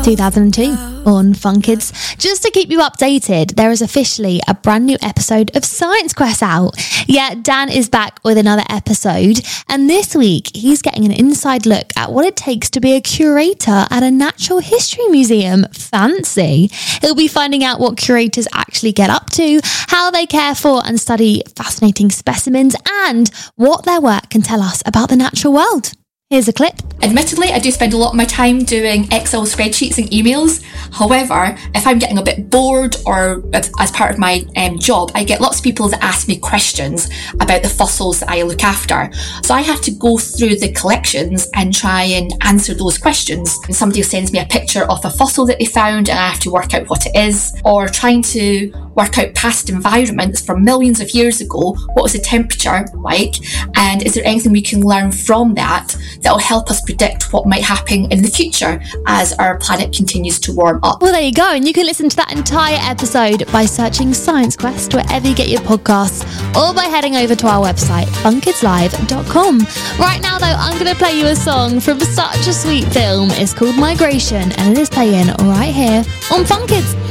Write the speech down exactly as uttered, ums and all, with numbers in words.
two thousand two on Fun Kids. Just to keep you updated, there is officially a brand new episode of Science Quest out. Yeah, Dan is back with another episode, and this week he's getting an inside look at what it takes to be a curator at a natural history museum. Fancy. He'll be finding out what curators actually get up to, how they care for and study fascinating specimens, and what their work can tell us about the natural world. Here's a clip. Admittedly, I do spend a lot of my time doing Excel spreadsheets and emails. However, if I'm getting a bit bored or as part of my um, job, I get lots of people that ask me questions about the fossils that I look after. So I have to go through the collections and try and answer those questions. And somebody sends me a picture of a fossil that they found and I have to work out what it is, or trying to work out past environments from millions of years ago. What was the temperature like? And is there anything we can learn from that that will help us predict what might happen in the future as our planet continues to warm up? Well, there you go. And you can listen to that entire episode by searching Science Quest wherever you get your podcasts, or by heading over to our website, fun kids live dot com. Right now, though, I'm going to play you a song from such a sweet film. It's called Migration, and it is playing right here on Fun Kids.